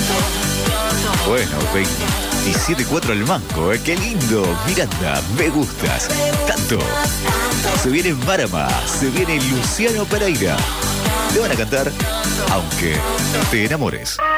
Bueno, 27-4 al manco, qué lindo. Miranda, me gustas. Tanto. Se viene Marama, se viene Luciano Pereira. Le van a cantar Aunque te enamores.